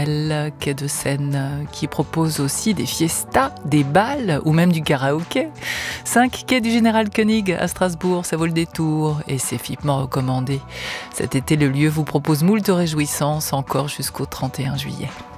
culturel, quai de Seine, qui propose aussi des fiestas, des bals ou même du karaoké. 5 quai du Général Koenig à Strasbourg, ça vaut le détour et c'est vivement recommandé. Cet été, le lieu vous propose moult réjouissances encore jusqu'au 31 juillet.